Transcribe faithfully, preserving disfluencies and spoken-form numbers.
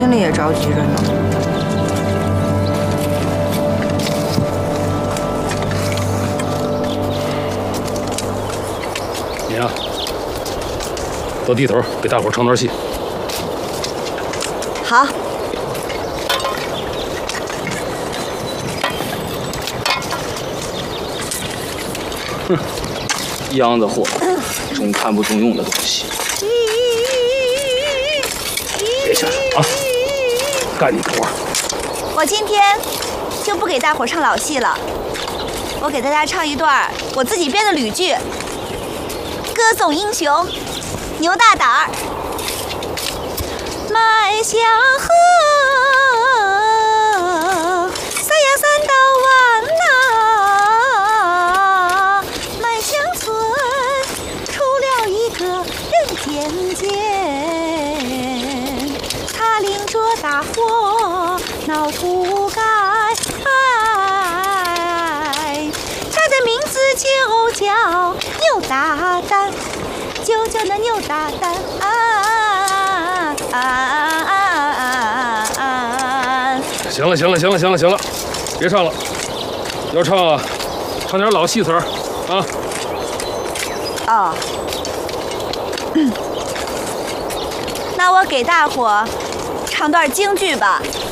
心里也着急着呢。 你呀、啊，到地头给大伙唱段戏。 好。 哼，样子货，中看不中用的东西。别下手啊！干你的活。 我今天就不给大伙唱老戏了，我给大家唱一段我自己编的吕剧，歌颂英雄，牛大胆儿，迈向河。 大火闹土盖，他的名字就叫牛大胆，就叫那牛大胆啊啊啊啊！ 行了，行了，行了，行了，行了，别唱了，要唱啊，唱点老戏词儿啊。 哦，嗯，那我给大伙唱段京剧吧。